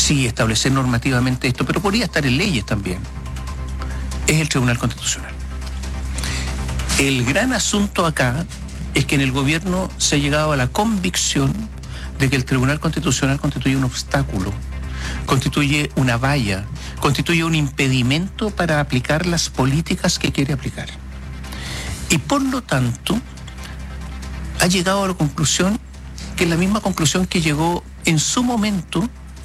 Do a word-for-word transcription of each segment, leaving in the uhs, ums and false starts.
sí, establecer normativamente esto, pero podría estar en leyes también, es el Tribunal Constitucional. El gran asunto acá es que en el gobierno se ha llegado a la convicción de que el Tribunal Constitucional constituye un obstáculo, constituye una valla, constituye un impedimento para aplicar las políticas que quiere aplicar. Y por lo tanto, ha llegado a la conclusión, que es la misma conclusión que llegó en su momento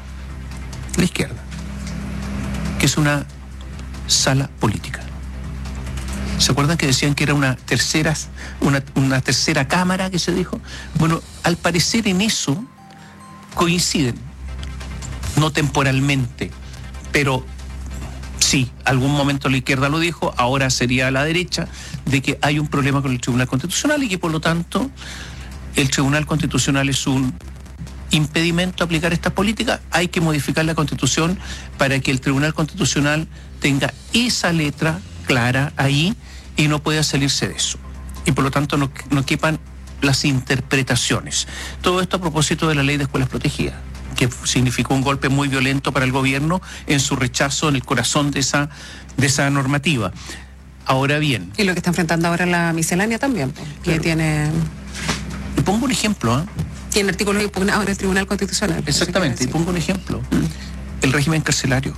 la izquierda, que es una sala política. ¿Se acuerdan que decían que era una tercera, una, una tercera cámara que se dijo? Bueno, al parecer en eso coinciden, no temporalmente, pero sí, algún momento la izquierda lo dijo, ahora sería la derecha, de que hay un problema con el Tribunal Constitucional y que por lo tanto el Tribunal Constitucional es un impedimento a aplicar estas políticas. Hay que modificar la Constitución para que el Tribunal Constitucional tenga esa letra clara ahí y no pueda salirse de eso. Y por lo tanto no, no quepan las interpretaciones. Todo esto a propósito de la ley de escuelas protegidas, que significó un golpe muy violento para el gobierno en su rechazo en el corazón de esa, de esa normativa. Ahora bien... Y lo que está enfrentando ahora la miscelánea también, pues, que claro. tiene... Y pongo un ejemplo, ¿eh? Tiene artículos impugnados en el Tribunal Constitucional. Exactamente, y pongo un ejemplo. Mm. El régimen carcelario.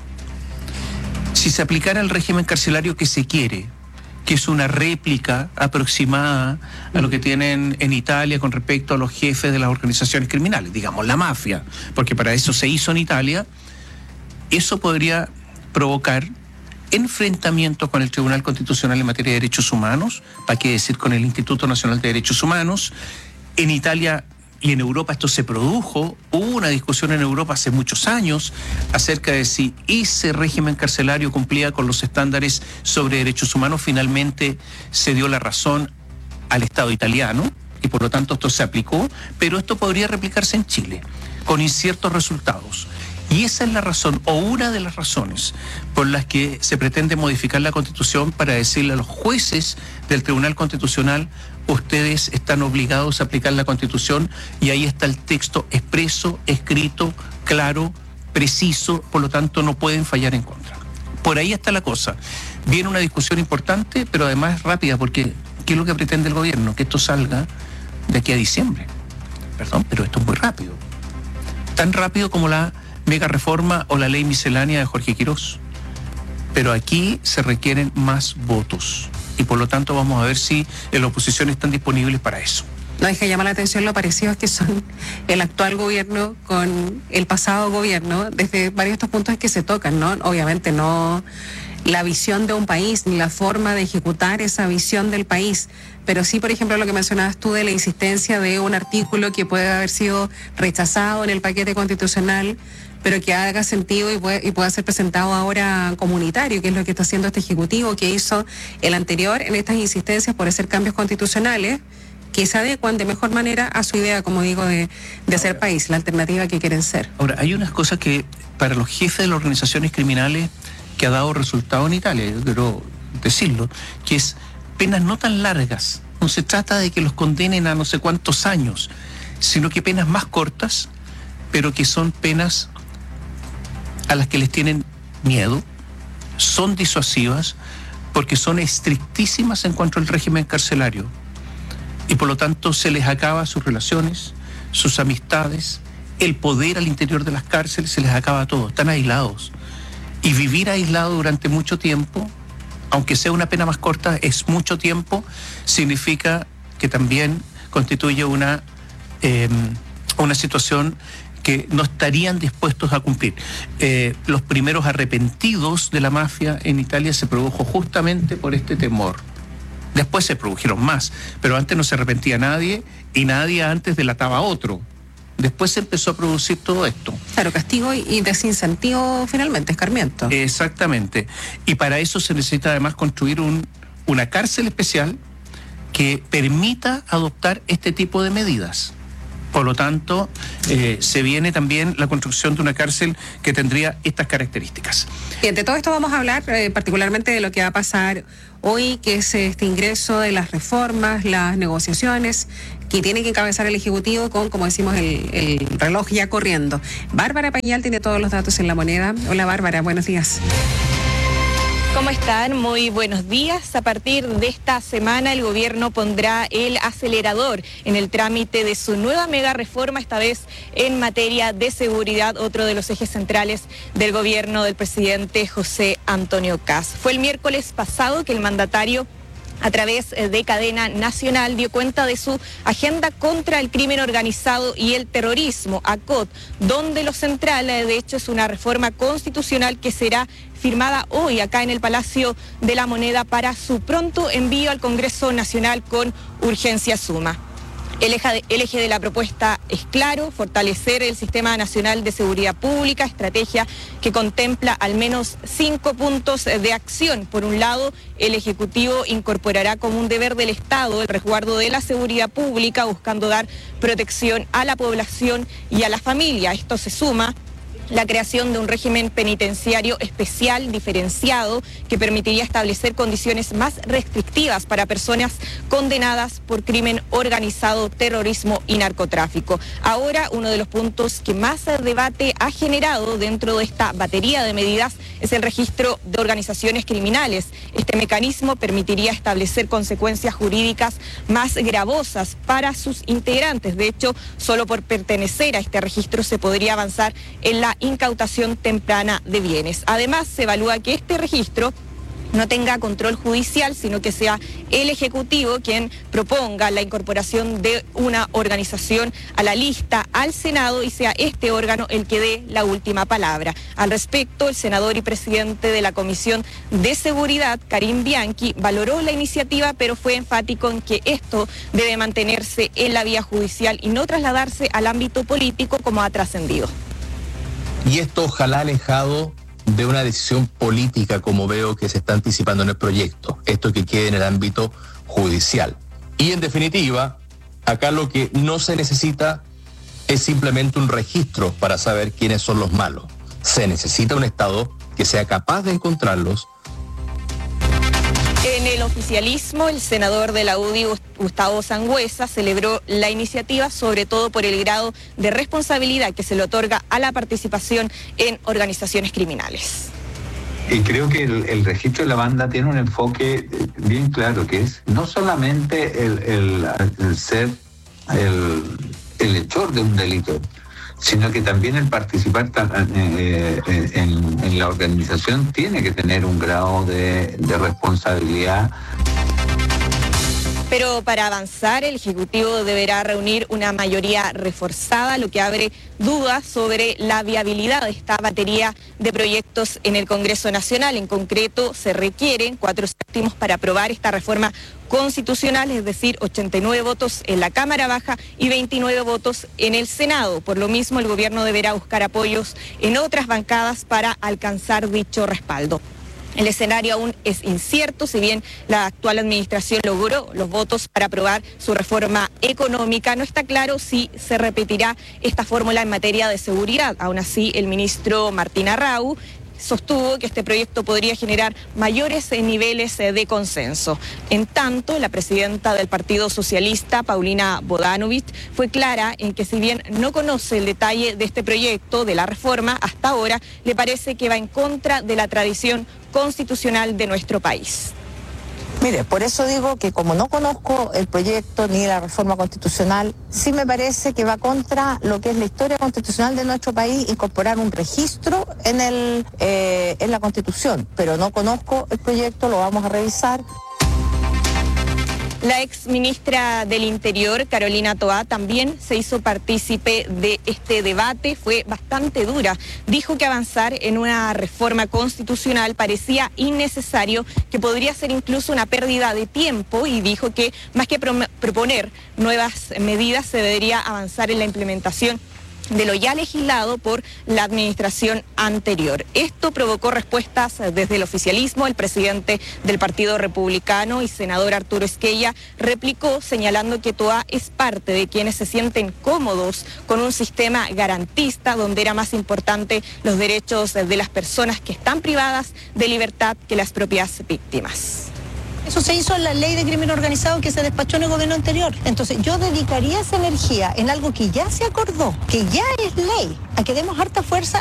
Si se aplicara el régimen carcelario que se quiere, que es una réplica aproximada a lo que tienen en Italia con respecto a los jefes de las organizaciones criminales, digamos la mafia, porque para eso se hizo en Italia, eso podría provocar enfrentamientos con el Tribunal Constitucional en materia de derechos humanos, para qué decir con el Instituto Nacional de Derechos Humanos. En Italia y en Europa esto se produjo, hubo una discusión en Europa hace muchos años acerca de si ese régimen carcelario cumplía con los estándares sobre derechos humanos. Finalmente se dio la razón al Estado italiano y por lo tanto esto se aplicó, pero esto podría replicarse en Chile con inciertos resultados. Y esa es la razón, o una de las razones, por las que se pretende modificar la Constitución para decirle a los jueces del Tribunal Constitucional: ustedes están obligados a aplicar la Constitución, y ahí está el texto expreso, escrito, claro, preciso, por lo tanto no pueden fallar en contra. Por ahí está la cosa. Viene una discusión importante, pero además rápida, porque ¿qué es lo que pretende el gobierno? Que esto salga de aquí a diciembre. Perdón, pero esto es muy rápido. Tan rápido como la mega reforma o la ley miscelánea de Jorge Quirós. Pero aquí se requieren más votos. Y por lo tanto vamos a ver si en la oposición están disponibles para eso. No deja llamar la atención lo parecidos que son el actual gobierno con el pasado gobierno, desde varios de estos puntos que se tocan, ¿no? Obviamente no la visión de un país, ni la forma de ejecutar esa visión del país, pero sí, por ejemplo, lo que mencionabas tú de la insistencia de un artículo que puede haber sido rechazado en el paquete constitucional, pero que haga sentido y pueda, y pueda ser presentado ahora comunitario, que es lo que está haciendo este Ejecutivo, que hizo el anterior en estas insistencias por hacer cambios constitucionales que se adecuan de mejor manera a su idea, como digo, de, de ser país, la alternativa que quieren ser. Ahora, hay unas cosas que para los jefes de las organizaciones criminales que ha dado resultado en Italia, yo quiero decirlo, que es penas no tan largas. No se trata de que los condenen a no sé cuántos años, sino que penas más cortas, pero que son penas a las que les tienen miedo, son disuasivas, porque son estrictísimas en cuanto al régimen carcelario. Y por lo tanto se les acaba sus relaciones, sus amistades, el poder al interior de las cárceles, se les acaba todo, están aislados. Y vivir aislado durante mucho tiempo, aunque sea una pena más corta, es mucho tiempo, significa que también constituye una, eh, una situación que no estarían dispuestos a cumplir. Eh, los primeros arrepentidos de la mafia en Italia se produjo justamente por este temor. Después se produjeron más, pero antes no se arrepentía nadie y nadie antes delataba a otro. Después se empezó a producir todo esto. Claro, castigo y, y desincentivo finalmente, escarmiento. Exactamente. Y para eso se necesita además construir un, una cárcel especial que permita adoptar este tipo de medidas. Por lo tanto, eh, se viene también la construcción de una cárcel que tendría estas características. Y de todo esto vamos a hablar eh, particularmente de lo que va a pasar hoy, que es este ingreso de las reformas, las negociaciones que tiene que encabezar el Ejecutivo con, como decimos, el, el reloj ya corriendo. Bárbara Pañal tiene todos los datos en La Moneda. Hola Bárbara, buenos días. ¿Cómo están? Muy buenos días. A partir de esta semana el gobierno pondrá el acelerador en el trámite de su nueva mega reforma, esta vez en materia de seguridad, otro de los ejes centrales del gobierno del presidente José Antonio Kast. Fue el miércoles pasado que el mandatario, a través de cadena nacional, dio cuenta de su agenda contra el crimen organizado y el terrorismo, A C O T, donde lo central, de hecho, es una reforma constitucional que será firmada hoy acá en el Palacio de la Moneda para su pronto envío al Congreso Nacional con urgencia suma. El eje, de, el eje de la propuesta es claro: fortalecer el Sistema Nacional de Seguridad Pública, estrategia que contempla al menos cinco puntos de acción. Por un lado, el Ejecutivo incorporará como un deber del Estado el resguardo de la seguridad pública, buscando dar protección a la población y a la familia. Esto se suma la creación de un régimen penitenciario especial diferenciado que permitiría establecer condiciones más restrictivas para personas condenadas por crimen organizado, terrorismo y narcotráfico. Ahora, uno de los puntos que más debate ha generado dentro de esta batería de medidas es el registro de organizaciones criminales. Este mecanismo permitiría establecer consecuencias jurídicas más gravosas para sus integrantes. De hecho, solo por pertenecer a este registro se podría avanzar en la incautación temprana de bienes. Además, se evalúa que este registro no tenga control judicial, sino que sea el Ejecutivo quien proponga la incorporación de una organización a la lista al Senado y sea este órgano el que dé la última palabra. Al respecto, el senador y presidente de la Comisión de Seguridad, Karim Bianchi, valoró la iniciativa, pero fue enfático en que esto debe mantenerse en la vía judicial y no trasladarse al ámbito político como ha trascendido. Y esto ojalá alejado de una decisión política, como veo que se está anticipando en el proyecto, esto que quede en el ámbito judicial. Y en definitiva, acá lo que no se necesita es simplemente un registro para saber quiénes son los malos. Se necesita un Estado que sea capaz de encontrarlos. En el oficialismo, el senador de la U D I, Gustavo Sangüesa, celebró la iniciativa, sobre todo por el grado de responsabilidad que se le otorga a la participación en organizaciones criminales. Y creo que el, el registro de la banda tiene un enfoque bien claro, que es no solamente el, el, el ser el, el hechor de un delito, sino que también el participar eh, en, en la organización tiene que tener un grado de, de responsabilidad. Pero para avanzar, el Ejecutivo deberá reunir una mayoría reforzada, lo que abre dudas sobre la viabilidad de esta batería de proyectos en el Congreso Nacional. En concreto, se requieren cuatro séptimos para aprobar esta reforma constitucional, es decir, ochenta y nueve votos en la Cámara Baja y veintinueve votos en el Senado. Por lo mismo, el gobierno deberá buscar apoyos en otras bancadas para alcanzar dicho respaldo. El escenario aún es incierto, si bien la actual administración logró los votos para aprobar su reforma económica, no está claro si se repetirá esta fórmula en materia de seguridad. Aún así, el ministro Martín Arrau sostuvo que este proyecto podría generar mayores niveles de consenso. En tanto, la presidenta del Partido Socialista, Paulina Bodanovich, fue clara en que si bien no conoce el detalle de este proyecto, de la reforma, hasta ahora le parece que va en contra de la tradición constitucional de nuestro país. Mire, por eso digo que como no conozco el proyecto ni la reforma constitucional, sí me parece que va contra lo que es la historia constitucional de nuestro país, incorporar un registro en, el, eh, en la Constitución, pero no conozco el proyecto, lo vamos a revisar. La ex ministra del Interior, Carolina Toá, también se hizo partícipe de este debate, fue bastante dura. Dijo que avanzar en una reforma constitucional parecía innecesario, que podría ser incluso una pérdida de tiempo, y dijo que más que pro- proponer nuevas medidas se debería avanzar en la implementación de lo ya legislado por la administración anterior. Esto provocó respuestas desde el oficialismo. El presidente del Partido Republicano y senador Arturo Esquella replicó señalando que Toa es parte de quienes se sienten cómodos con un sistema garantista donde era más importante los derechos de las personas que están privadas de libertad que las propias víctimas. Eso se hizo en la ley de crimen organizado que se despachó en el gobierno anterior. Entonces yo dedicaría esa energía en algo que ya se acordó, que ya es ley, a que demos harta fuerza